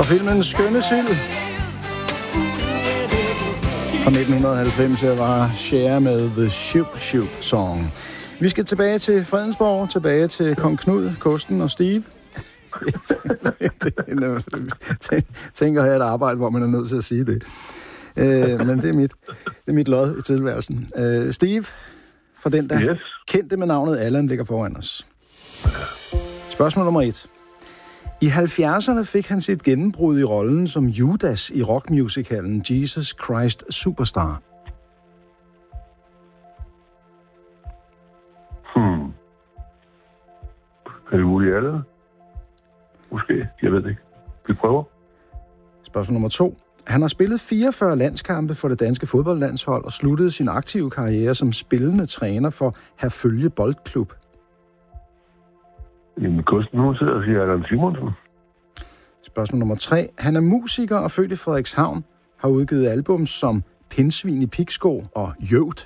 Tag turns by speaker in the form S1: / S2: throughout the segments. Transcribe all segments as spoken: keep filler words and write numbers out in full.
S1: Fra filmen Skønne Sild fra nitten halvfems var Cher med The Shoop Shoop Song. Vi skal tilbage til Fredensborg, tilbage til Kong Knud, Kosten og Steve. Tænker jeg et arbejde, hvor man er nødt til at sige det. Øh, men det er mit, det er mit lod i tilværelsen. Øh, Steve, for den der yes. kendte med navnet Allan, ligger foran os. Spørgsmål nummer et. I halvfjerdserne fik han sit gennembrud i rollen som Judas i rockmusicalen Jesus Christ Superstar.
S2: Hmm. Er det Woody Allen? Måske. Jeg ved det ikke. Vi prøver.
S1: Spørgsmål nummer to. Han har spillet fireogfyrre landskampe for det danske fodboldlandshold og sluttede sin aktive karriere som spillende træner for Herfølge Boldklub.
S2: Jamen, Kosten, nu sidder og siger Allan Simonsen.
S1: Spørgsmål nummer tre. Han er musiker og født i Frederikshavn, har udgivet album som Pindsvin i Pigsko og Jøvd.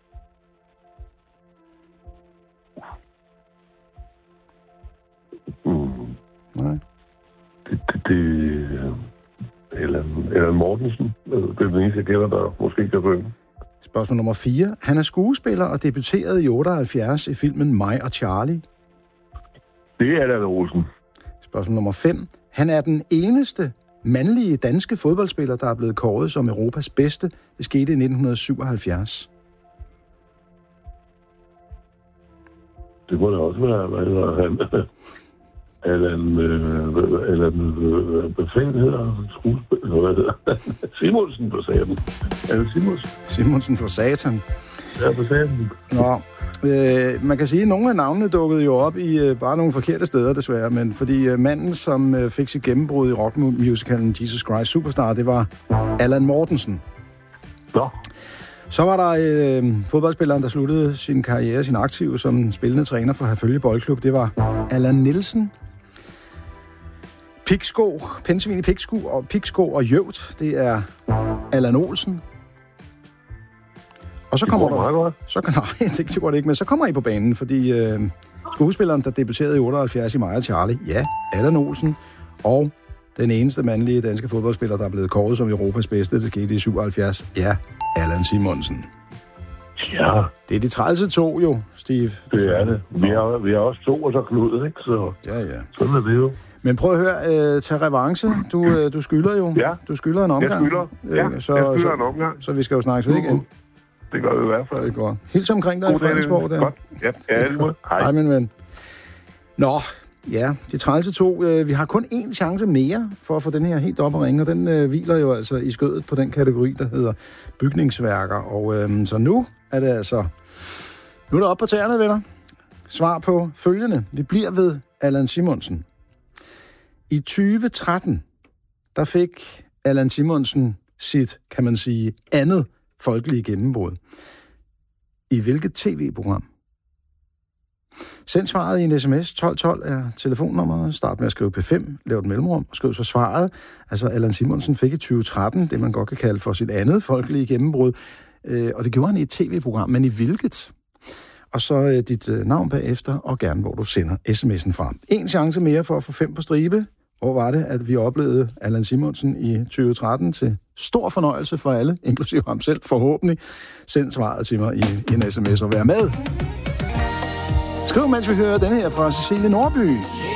S2: Mm.
S1: Nej.
S2: Det, det, det eller, eller Mortensen. Det er den eneste, jeg kender, der måske kan rømme.
S1: Spørgsmål nummer fire. Han er skuespiller og debuterede i otteoghalvfjerds i filmen Mig og Charlie.
S2: Det er Allan Olsen.
S1: Spørgsmål nummer fem. Han er den eneste mandlige danske fodboldspiller, der er blevet kåret som Europas bedste. Det skete i nitten syvoghalvfjerds.
S2: Det må da også være, hvad hedder han? Allan, øh, Allan, øh, hvad fanden hedder skuespiller? Hvad hedder Simonsen for satan. Allan Simonsen.
S1: Simonsen for satan.
S2: Ja, for satan.
S1: Nå, øh, man kan sige, at nogle af navnene dukkede jo op i øh, bare nogle forkerte steder, desværre. Men fordi øh, manden, som øh, fik sit gennembrud i rockmusicalen Jesus Christ Superstar, det var Allan Mortensen.
S2: Nå.
S1: Så var der øh, fodboldspilleren, der sluttede sin karriere, sin aktive som spillende træner for Herfølge Boldklub. Det var Allan Nielsen. Pigsko, Pindsvin i Pigsko og Pigsko og Jøvd, det er Allan Olsen. Og så kommer der... Så, nej, det gjorde det ikke, men så kommer I på banen, fordi øh, skuespilleren, der debuterede i otteoghalvfjerds i Mig og Charlie, ja, Allan Olsen, og den eneste mandlige danske fodboldspiller, der er blevet kåret som Europas bedste, det skete i syvoghalvfjerds, ja, Allan Simonsen.
S2: Ja.
S1: Det er de trælse to jo, Steve.
S2: Det er det. Vi har, vi har også to, og så Knud, ikke? Så
S1: ja, ja.
S2: Sådan er det jo.
S1: Men prøv at høre, øh, tag revanche. Du, øh, du skylder jo.
S2: Ja.
S1: Du skylder en omgang.
S2: Jeg skylder, ja,
S1: øh, så,
S2: jeg skylder
S1: så,
S2: en omgang.
S1: Så vi skal jo snakkes ved igen.
S2: Det gør vi i hvert fald.
S1: Det går. Hils omkring dig i Fredensborg der.
S2: Godt. Ja, ja, det må. Hej.
S1: Hej, min ven. Nå, ja, de trælse to. Øh, vi har kun én chance mere for at få den her helt op og ringe, og den øh, hviler jo altså i skødet på den kategori, der hedder bygningsværker. Og øh, så nu er det altså... Nu er det op på tæerne, venner. Svar på følgende. Vi bliver ved Allan Simonsen. I tyve tretten, der fik Allan Simonsen sit, kan man sige, andet folkelige gennembrud. I hvilket tv-program? Send svaret i en sms. tolv tolv er telefonnummeret. Start med at skrive P fem, lav et mellemrum og skriv så svaret. Altså, Allan Simonsen fik i tyve tretten, det man godt kan kalde for sit andet folkelige gennembrud. Øh, og det gjorde han i et tv-program, men i hvilket? Og så øh, dit øh, navn bagefter, og gerne hvor du sender sms'en fra. En chance mere for at få fem på stribe. Hvor var det, at vi oplevede Allan Simonsen i tyve tretten til stor fornøjelse for alle, inklusive ham selv forhåbentlig. Send svaret til mig i, i en sms og vær med. Skriv, mens vi hører denne her fra Cecilie Nordby.